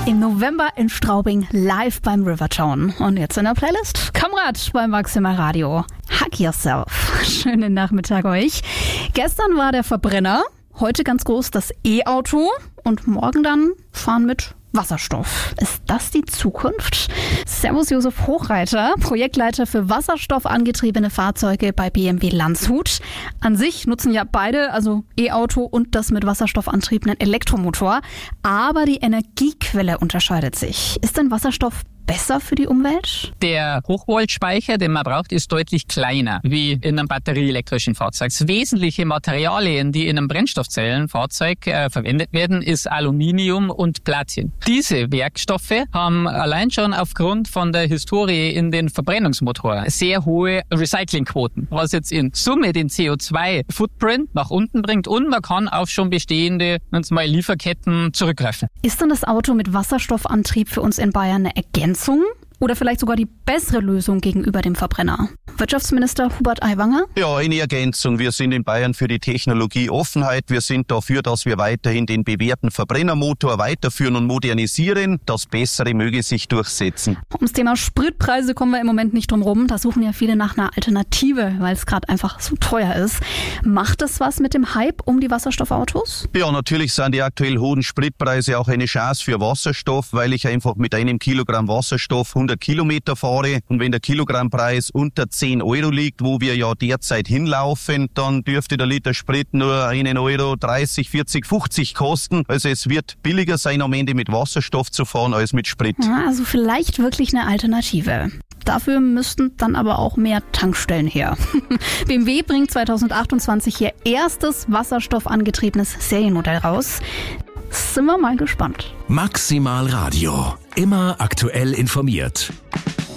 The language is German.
Im November in Straubing live beim Rivertown. Und jetzt in der Playlist Kamerad beim Maximal Radio. Hug yourself. Schönen Nachmittag euch. Gestern war der Verbrenner, heute ganz groß das E-Auto und morgen dann fahren mit Wasserstoff. Ist das die Zukunft? Servus Josef Hochreiter, Projektleiter für wasserstoffangetriebene Fahrzeuge bei BMW Landshut. An sich nutzen ja beide, also E-Auto und das mit Wasserstoffantrieb, einen Elektromotor. Aber die Energiequelle unterscheidet sich. Ist denn Wasserstoff besser für die Umwelt? Der Hochvoltspeicher, den man braucht, ist deutlich kleiner wie in einem batterieelektrischen Fahrzeug. Wesentliche Materialien, die in einem Brennstoffzellenfahrzeug verwendet werden, ist Aluminium und Platin. Diese Werkstoffe haben allein schon aufgrund von der Historie in den Verbrennungsmotoren sehr hohe Recyclingquoten, was jetzt in Summe den CO2-Footprint nach unten bringt und man kann auf schon bestehende Lieferketten zurückgreifen. Ist dann das Auto mit Wasserstoffantrieb für uns in Bayern eine Ergänzung oder vielleicht sogar die bessere Lösung gegenüber dem Verbrenner? Wirtschaftsminister Hubert Aiwanger? Ja, eine Ergänzung. Wir sind in Bayern für die Technologieoffenheit. Wir sind dafür, dass wir weiterhin den bewährten Verbrennermotor weiterführen und modernisieren. Das Bessere möge sich durchsetzen. Ums Thema Spritpreise kommen wir im Moment nicht drum rum. Da suchen ja viele nach einer Alternative, weil es gerade einfach so teuer ist. Macht das was mit dem Hype um die Wasserstoffautos? Ja, natürlich sind die aktuell hohen Spritpreise auch eine Chance für Wasserstoff, weil ich einfach mit einem Kilogramm Wasserstoff 100 Kilometer fahre. Und wenn der Kilogrammpreis unter 10 Euro liegt, wo wir ja derzeit hinlaufen, dann dürfte der Liter Sprit nur 1 Euro 30, 40, 50 kosten. Also es wird billiger sein, am Ende mit Wasserstoff zu fahren als mit Sprit. Ja, also vielleicht wirklich eine Alternative. Dafür müssten dann aber auch mehr Tankstellen her. BMW bringt 2028 ihr erstes wasserstoffangetriebenes Serienmodell raus. Sind wir mal gespannt. Maximal Radio. Immer aktuell informiert.